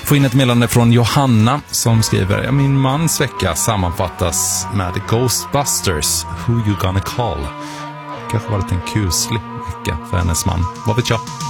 Får in ett meddelande från Johanna som skriver: min mans vecka sammanfattas med Ghostbusters, Who You Gonna Call. Kanske var det en kuslig vecka för hennes man. Vad vet jag?